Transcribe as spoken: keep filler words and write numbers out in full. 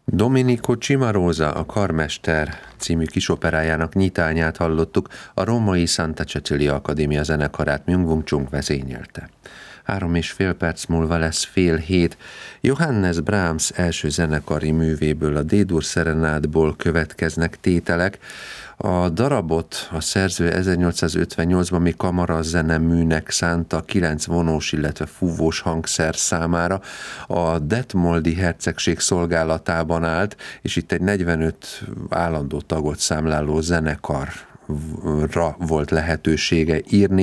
Domenico Cimarosa, a Karmester című kisoperájának nyitányát hallottuk, a római Santa Cecilia Akadémia zenekarát Myung-Whun Chung vezényelte. Három és fél perc múlva lesz fél hét. Johannes Brahms első zenekari művéből, a D-dur szerenádból következnek tételek. A darabot a szerző ezernyolcszázötvennyolcban még kamara zeneműnek szánta kilenc vonós, illetve fúvós hangszer számára. A Detmoldi hercegség szolgálatában állt, és itt egy negyvenöt állandó tagot számláló zenekarra volt lehetősége írni.